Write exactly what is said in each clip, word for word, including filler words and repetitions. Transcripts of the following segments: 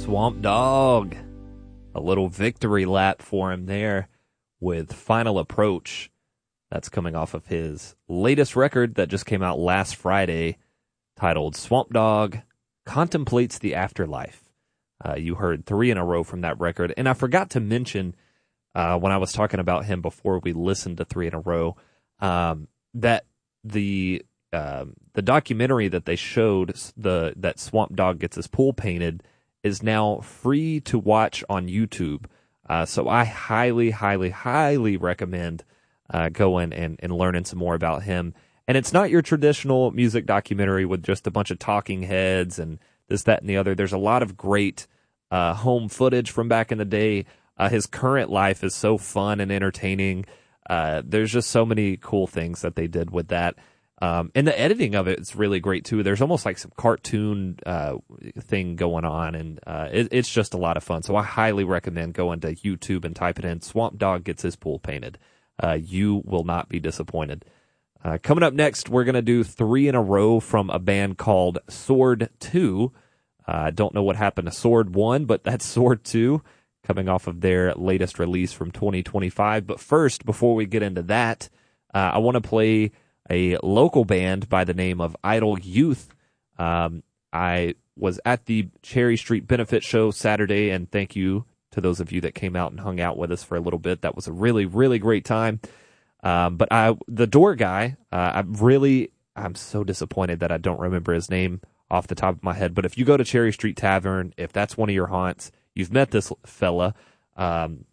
Swamp Dogg. A little victory lap for him there with Final Approach. That's coming off of his latest record that just came out last Friday, titled Swamp Dogg Contemplates the Afterlife. Uh, you heard three in a row from that record. And I forgot to mention, uh, when I was talking about him before we listened to three in a row, um, that the um, the documentary that they showed, the that Swamp Dogg gets his pool painted, is now free to watch on YouTube. Uh, so I highly, highly, highly recommend uh, going and, and learning some more about him. And it's not your traditional music documentary with just a bunch of talking heads and this, that, and the other. There's a lot of great uh, home footage from back in the day. Uh, his current life is so fun and entertaining. Uh, there's just so many cool things that they did with that. Um, and the editing of it is really great too. There's almost like some cartoon uh, thing going on, and uh, it, it's just a lot of fun. So I highly recommend going to YouTube and typing in "Swamp Dogg Gets His Pool Painted." Uh, you will not be disappointed. Uh, coming up next, we're going to do three in a row from a band called Sword two. I uh, don't know what happened to Sword one, but that's Sword two, coming off of their latest release from twenty twenty-five. But first, before we get into that, uh, I want to play a local band by the name of Idle Youth. Um, I was at the Cherry Street Benefit Show Saturday, and thank you to those of you that came out and hung out with us for a little bit. That was a really, really great time. Um, but I, the door guy, uh, I'm really, I'm so disappointed that I don't remember his name off the top of my head. But if you go to Cherry Street Tavern, if that's one of your haunts, you've met this fella. Um,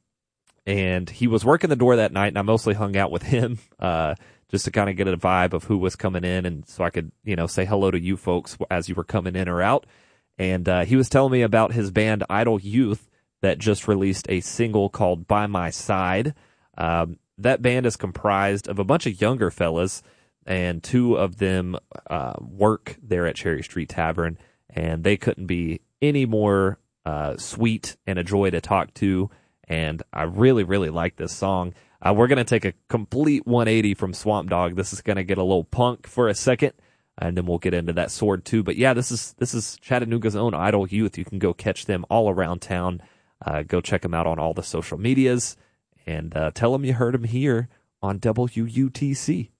and he was working the door that night, and I mostly hung out with him, uh, just to kind of get a vibe of who was coming in, and so I could, you know, say hello to you folks as you were coming in or out. And uh, he was telling me about his band Idle Youth that just released a single called By My Side. Um, that band is comprised of a bunch of younger fellas, and two of them uh, work there at Cherry Street Tavern, and they couldn't be any more uh, sweet and a joy to talk to, and I really, really like this song. Uh, we're going to take a complete one eighty from Swamp Dogg. This is going to get a little punk for a second, and then we'll get into that Sword too. But yeah, this is this is Chattanooga's own Idle Youth. You can go catch them all around town. Uh, go check them out on all the social medias, and uh, tell them you heard them here on W U T C.